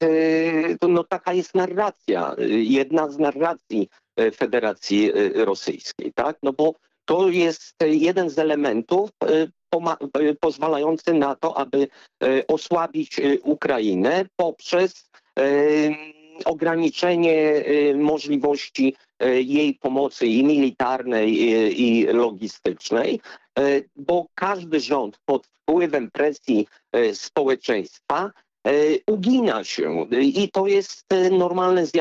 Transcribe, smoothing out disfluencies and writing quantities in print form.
no taka jest narracja, jedna z narracji Federacji Rosyjskiej, tak? No bo to jest jeden z elementów pozwalający na to, aby osłabić Ukrainę poprzez ograniczenie możliwości jej pomocy i militarnej, i logistycznej, bo każdy rząd pod wpływem presji społeczeństwa ugina się i to jest normalne zjawisko.